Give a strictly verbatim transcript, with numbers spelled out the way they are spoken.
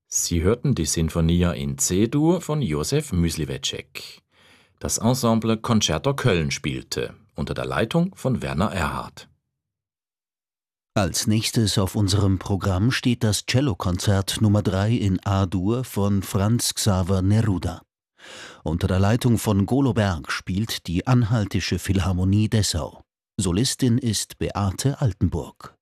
Sie hörten die Sinfonia in C-Dur von Josef Myslivecek. Das Ensemble Concerto Köln spielte, unter der Leitung von Werner Erhardt. Als nächstes auf unserem Programm steht das Cellokonzert Nummer drei in A-Dur von Franz Xaver Neruda. Unter der Leitung von Golo Berg spielt die Anhaltische Philharmonie Dessau. Solistin ist Beate Altenburg.